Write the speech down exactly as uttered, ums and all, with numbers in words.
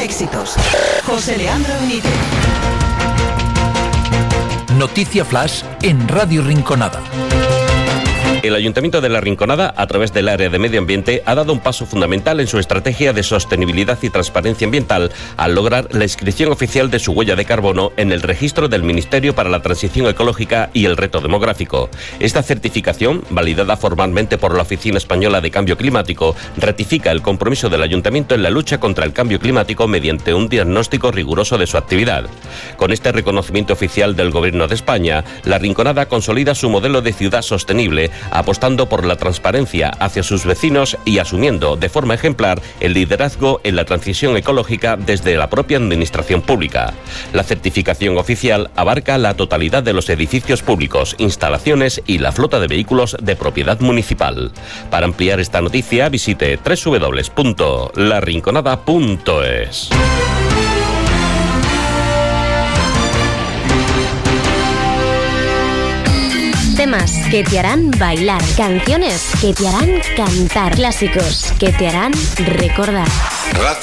éxitos. José Leandro Benítez. Noticia Flash en Radio Rinconada. El Ayuntamiento de La Rinconada, a través del área de Medio Ambiente, ha dado un paso fundamental en su estrategia de sostenibilidad y transparencia ambiental al lograr la inscripción oficial de su huella de carbono en el registro del Ministerio para la Transición Ecológica y el Reto Demográfico. Esta certificación, validada formalmente por la Oficina Española de Cambio Climático, ratifica el compromiso del Ayuntamiento en la lucha contra el cambio climático mediante un diagnóstico riguroso de su actividad. Con este reconocimiento oficial del Gobierno de España, La Rinconada consolida su modelo de ciudad sostenible, apostando por la transparencia hacia sus vecinos y asumiendo de forma ejemplar el liderazgo en la transición ecológica desde la propia administración pública. La certificación oficial abarca la totalidad de los edificios públicos, instalaciones y la flota de vehículos de propiedad municipal. Para ampliar esta noticia, visite doble u doble u doble u punto la rinconada punto es. Temas que te harán bailar, canciones que te harán cantar, clásicos que te harán recordar. Radio